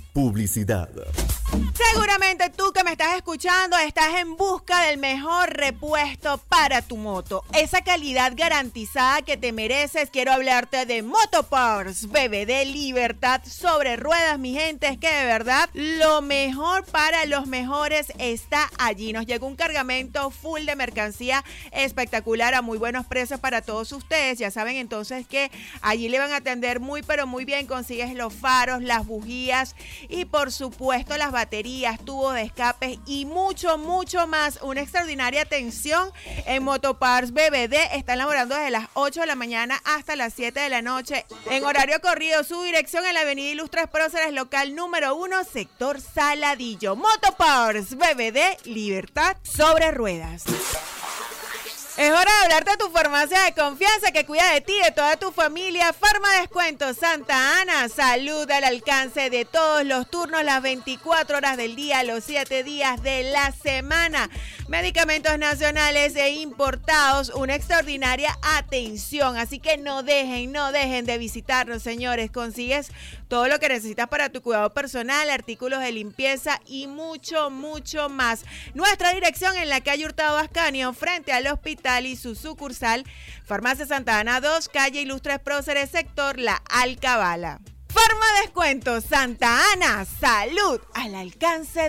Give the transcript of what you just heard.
Publicidad. Seguramente tú que me estás escuchando estás en busca del mejor repuesto para tu moto. Esa calidad garantizada que te mereces. Quiero hablarte de Motoparts BBD Libertad sobre ruedas, mi gente. Es que de verdad lo mejor para los mejores está allí. Nos llegó un cargamento full de mercancía espectacular a muy buenos precios para todos ustedes. Ya saben entonces que allí le van a atender muy pero muy bien. Consigues los faros, las bujías y por supuesto las baterías, tubos de escape y mucho más. Una extraordinaria atención en Motoparts BBD. Están laborando desde las 8 de la mañana hasta las 7 de la noche en horario corrido. Su dirección en la avenida Ilustres Próceres, local número 1, sector Saladillo. Motoparts BBD Libertad sobre ruedas. Es hora de hablarte de tu farmacia de confianza que cuida de ti y de toda tu familia. Farma Descuento Santa Ana. Salud al alcance de todos los turnos, las 24 horas del día, los 7 días de la semana. Medicamentos nacionales e importados. Una extraordinaria atención. Así que no dejen de visitarnos, señores. Consigues todo lo que necesitas para tu cuidado personal, artículos de limpieza y mucho más. Nuestra dirección en la calle Hurtado Ascanio, frente al hospital y su sucursal, Farmacia Santa Ana 2, calle Ilustres Próceres, sector La Alcabala. Farma Descuento Santa Ana, salud al alcance